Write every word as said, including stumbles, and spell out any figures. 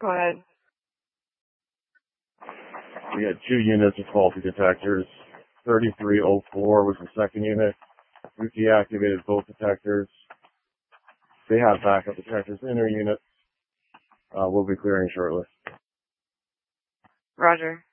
Go ahead. We had two units of faulty detectors. thirty-three oh four was the second unit. We deactivated both detectors. They have backup detectors in their units. Uh, we'll be clearing shortly. Roger.